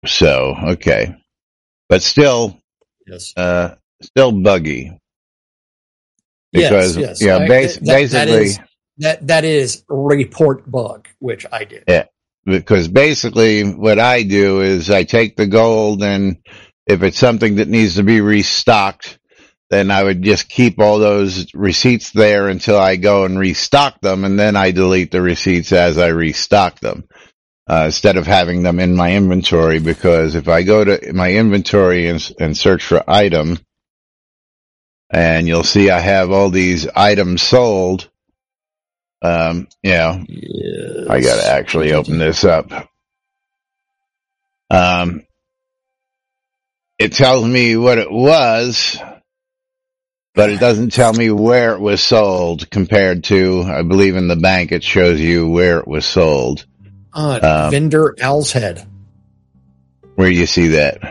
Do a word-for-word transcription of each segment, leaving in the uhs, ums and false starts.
So, okay. But still, yes, uh, still buggy. Because, yes, yes. you know, I, bas- that, that basically, is that that is report bug, which I did. yeah, because basically what I do is I take the gold, and if it's something that needs to be restocked, then I would just keep all those receipts there until I go and restock them, and then I delete the receipts as I restock them. Uh, instead of having them in my inventory, because if I go to my inventory and, and search for item, and you'll see I have all these items sold. Um, you know, Yes. I gotta actually open this up. Um, it tells me what it was, but it doesn't tell me where it was sold compared to, I believe in the bank it shows you where it was sold. Uh, Um, vendor Owl's Head where you see that?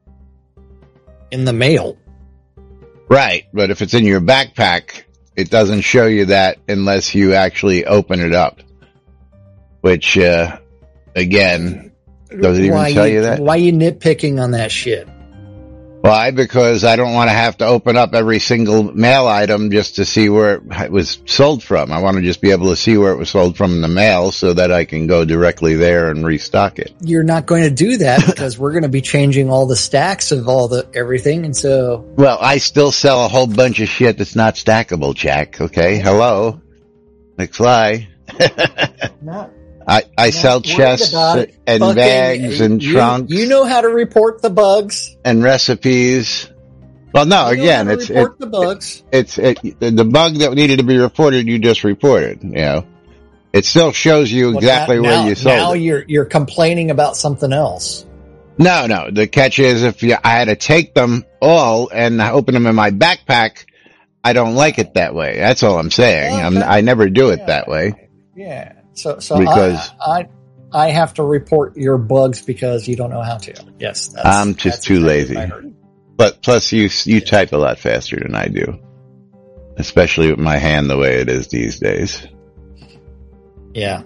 in the mail. Right, but if it's in your backpack, it doesn't show you that unless you actually open it up. Which, uh, again, does it even why tell you that? Why are you nitpicking on that shit? Why? Because I don't want to have to open up every single mail item just to see where it was sold from. I want to just be able to see where it was sold from in the mail so that I can go directly there and restock it. You're not going to do that because we're going to be changing all the stacks of all the everything, and so. Well, I still sell a whole bunch of shit that's not stackable, Jack. Okay, hello, McFly. Not. I, I sell chests and Fucking, bags and you, trunks. You know how to report the bugs. And recipes. Well, no, you know again, how to it's report it, the bugs. It's it, the bug that needed to be reported. You just reported. You know, it still shows you Well, exactly now, where now, you sold now it. you're you're complaining about something else. No, no. The catch is if you, I had to take them all and open them in my backpack, I don't like it that way. That's all I'm saying. Okay. I'm, I never do it yeah. that way. Yeah. So so because I, I I have to report your bugs because you don't know how to. Yes. That's, I'm just that's too exactly lazy. But plus you, you yeah. type a lot faster than I do. Especially with my hand the way it is these days. Yeah.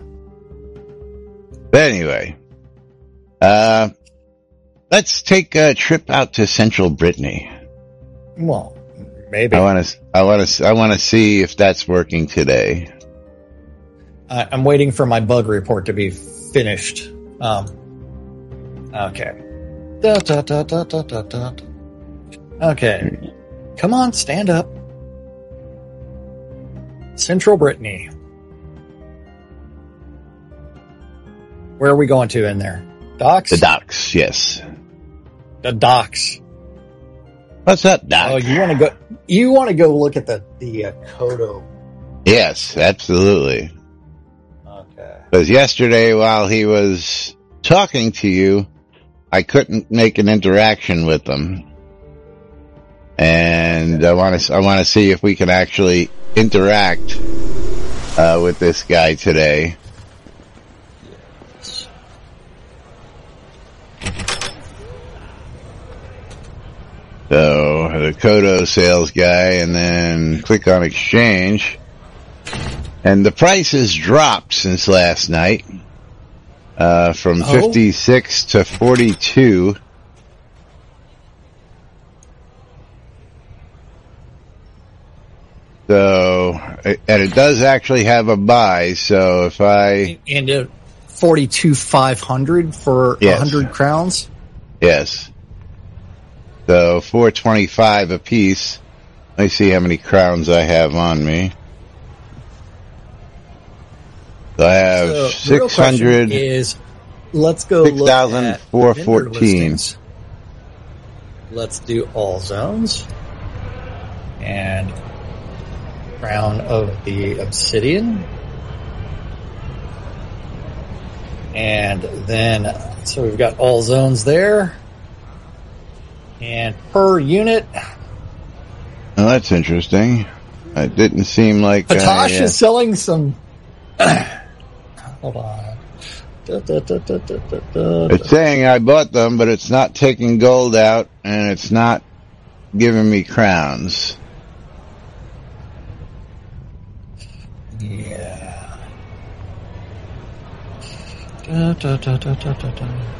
But anyway, uh, let's take a trip out to Central Brittany. Well, maybe. I want to, I want to, I want to see if that's working today. Uh, I'm waiting for my bug report to be finished. Um, okay. Da, da, da, da, da, da, da. Okay. Come on, stand up. Central Brittany. Where are we going to in there? Docks? The docks, yes. The docks. What's up, Doc? Oh, you want to go? You want to go look at the the uh, Kodo? Yes, absolutely. Okay. Because yesterday, while he was talking to you, I couldn't make an interaction with him, and I want to I want to see if we can actually interact uh, with this guy today. So, the Kodo sales guy, and then click on exchange. And the price has dropped since last night, uh, from oh. fifty-six to forty-two. So, and it does actually have a buy, so if I... And uh, forty-two five hundred for yes. one hundred crowns? Yes. So, four twenty-five a piece. Let me see how many crowns I have on me. So I have so six hundred. Is let's go six thousand four hundred fourteen. Let's do all zones. And crown of the obsidian. And then, so we've got all zones there. And per unit. Oh, that's interesting. It didn't seem like... Patosh uh, yeah. is selling some... Hold on. Da, da, da, da, da, da, da. It's saying I bought them, but it's not taking gold out, and it's not giving me crowns. Yeah. Da, da, da, da, da, da, da.